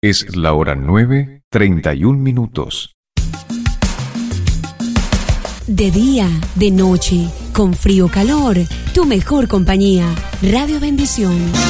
Es la hora 9:31. De día, de noche, con frío o calor, tu mejor compañía. Radio Bendición.